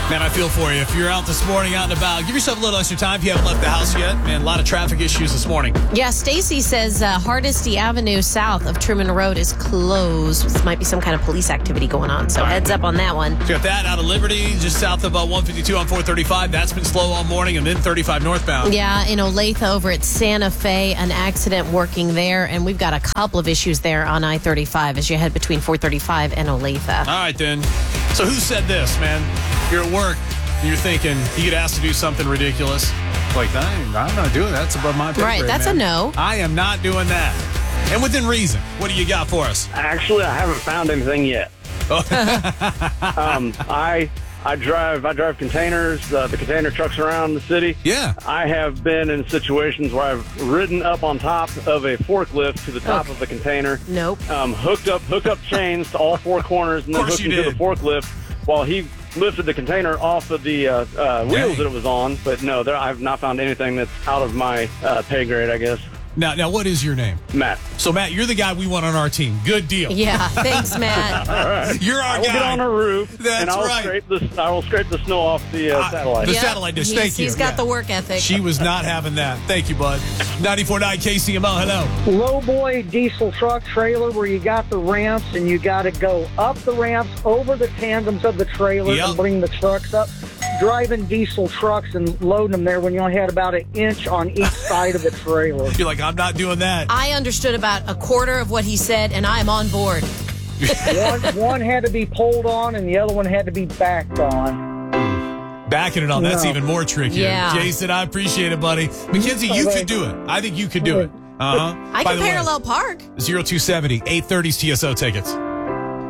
Man, I feel for you. If you're out this morning, out and about, give yourself a little extra time if you haven't left the house yet. Man, a lot of traffic issues this morning. Yeah, Stacy says Hardesty Avenue south of Truman Road is closed. There might be some kind of police activity going on, so heads up on that one. So you got that out of Liberty, just south of 152 on 435. That's been slow all morning, and then 35 northbound. Yeah, in Olathe over at Santa Fe, an accident working there, and we've got a couple of issues there on I-35 as you head between 435 and Olathe. All right, then. So who said this, man? You're at work, and you're thinking you get asked to do something ridiculous. Like, I'm not doing that. That's above my pay Right, grade, that's man. a no. I am not doing that. And within reason. What do you got for us? Actually, I haven't found anything yet. I drive containers, the container trucks around the city. Yeah. I have been in situations where I've ridden up on top of a forklift to the top of the container. Nope. Hooked up chains to all four corners and then hooked into the forklift while he lifted the container off of the wheels that it was on. But no, I've not found anything that's out of my pay grade, I guess. Now, what is your name? Matt. So, Matt, you're the guy we want on our team. Good deal. Yeah, thanks, Matt. All right. You're our I will guy. get on a roof, That's and I will scrape the snow off the satellite. The satellite dish. Thank you. He's got the work ethic. She was not having that. Thank you, bud. 94.9 KCMO. Hello. Low boy diesel truck trailer where you got the ramps and you got to go up the ramps over the tandems of the trailers and bring the trucks up. Driving diesel trucks and loading them there when you only had about an inch on each side of the trailer. You're like, I'm not doing that. I understood about a quarter of what he said, and I am on board. one had to be pulled on and the other one had to be backed on. Backing it on, that's even more tricky. Yeah. Jason, I appreciate it, buddy. Mackenzie, you could do it. I think you could do it. I can parallel park. 0270 830's TSO tickets.